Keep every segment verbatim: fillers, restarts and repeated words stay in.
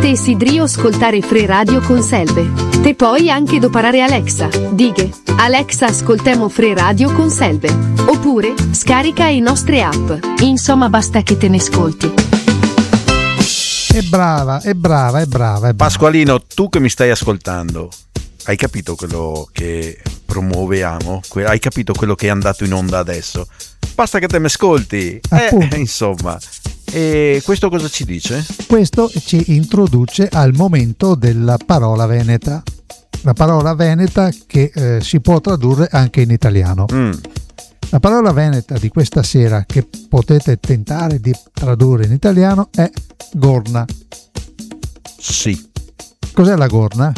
Te sidrio ascoltare Free Radio con Selve. Te poi anche doparare Alexa. Dighe, Alexa ascoltemo Free Radio con Selve. Oppure, scarica i nostre app. Insomma basta che te ne ascolti. È brava, è brava, è brava, è brava. Pasqualino, tu che mi stai ascoltando, hai capito quello che promuoviamo? Hai capito quello che è andato in onda adesso? Basta che te mi ascolti. Eh, insomma, e questo cosa ci dice? Questo ci introduce al momento della parola veneta. La parola veneta che eh, si può tradurre anche in italiano. Mm. La parola veneta di questa sera, che potete tentare di tradurre in italiano, è gorna. Sì. Cos'è la gorna?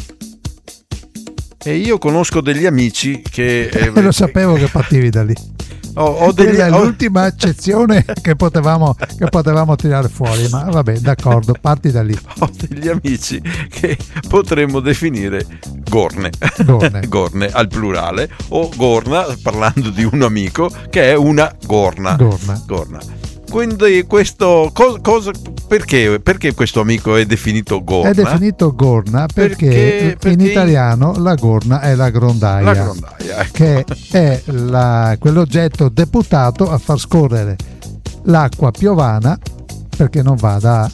E io conosco degli amici che... Eh, lo sapevo che partivi da lì. Ho, ho degli, è l'ultima accezione che potevamo, che potevamo tirare fuori, ma vabbè, d'accordo, parti da lì. Ho degli amici che potremmo definire gorne, gorne, gorne al plurale, o gorna, parlando di un amico che è una gorna. Gorna. gorna. Quindi questo cosa, cosa perché, perché questo amico è definito gorna? È definito gorna perché, perché, perché in italiano la gorna è la grondaia, la grondaia ecco. Che è la, quell'oggetto deputato a far scorrere l'acqua piovana perché non vada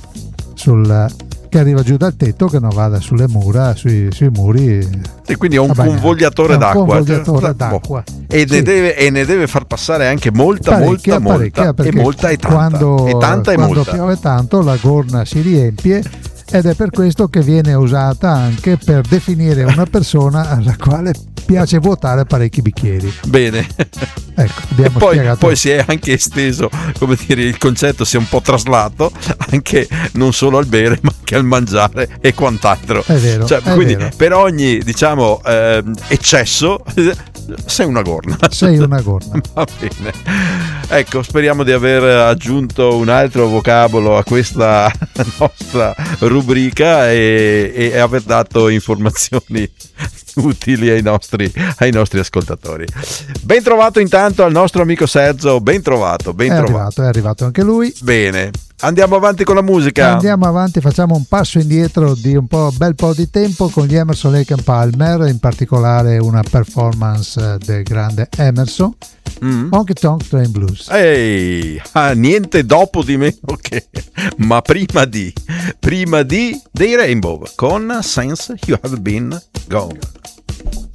sul che arriva giù dal tetto, che non vada sulle mura, sui, sui muri. E quindi è un convogliatore è un d'acqua, convogliatore cioè, d'acqua. E, sì. ne deve, e ne deve far passare anche molta, parecchia, molta, parecchia, molta, e molta e tanta. Quando, e tanta e quando molta. piove tanto la gorna si riempie, ed è per questo che viene usata anche per definire una persona alla quale piace vuotare parecchi bicchieri. Bene. Ecco, abbiamo e poi, spiegato. poi si è anche esteso, come dire, il concetto si è un po' traslato anche non solo al bere ma anche al mangiare e quant'altro. È vero, cioè, è quindi vero. Per ogni, diciamo, eh, eccesso sei una gorna. Sei una gorna. Va bene. Ecco, speriamo di aver aggiunto un altro vocabolo a questa nostra rubrica e, e aver dato informazioni utili ai nostri, ai nostri ascoltatori. Ben trovato intanto al nostro amico Sergio, ben trovato, ben è trovato. Arrivato, è arrivato anche lui. Bene, andiamo avanti con la musica. Andiamo avanti, facciamo un passo indietro di un po', bel po' di tempo con gli Emerson, Lake and Palmer, in particolare una performance del grande Emerson, mm. Honky Tonk Train Blues. Ehi, ah, niente dopo di meno che, ma prima di, prima di dei Rainbow con Since You Have Been Gone.